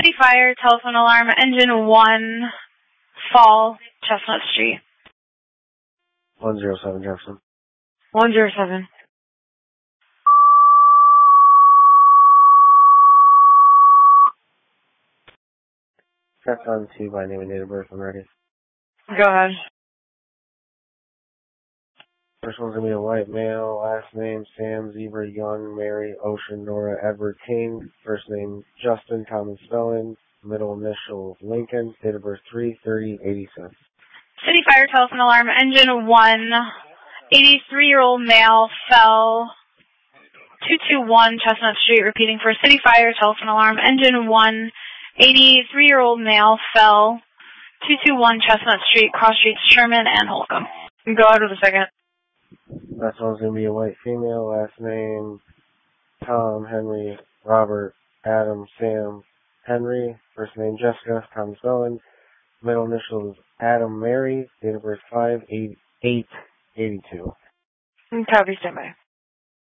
City Fire, telephone alarm, engine 1, fall, Chestnut Street. 107 Jefferson. 107. Check on 2 by name and date of birth. I'm ready. Go ahead. First one's going to be a white male. Last name, Sam, Zebra, Young, Mary, Ocean, Nora, Edward, King. First name, Justin, common spelling. Middle initial, Lincoln. Date of birth, 3/30/86. City Fire, telephone alarm, engine 1, 83-year-old male, fell, 221 Chestnut Street. Repeating for City Fire, telephone alarm, engine 1, 83-year-old male, fell, 221 Chestnut Street, cross streets Sherman and Holcomb. Go ahead with the second. Last one's going to be a white female. Last name, Tom, Henry, Robert, Adam, Sam, Henry. First name, Jessica, common spelling. Middle initials, Adam, Mary. Date of birth, 5/8/82. Copy, stand by.